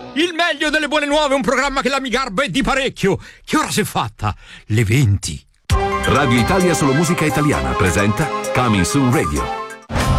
Il meglio delle buone nuove, un programma che la mi garba è di parecchio. Che ora si è fatta? Le 20. Radio Italia Solo Musica Italiana presenta Coming Soon Radio.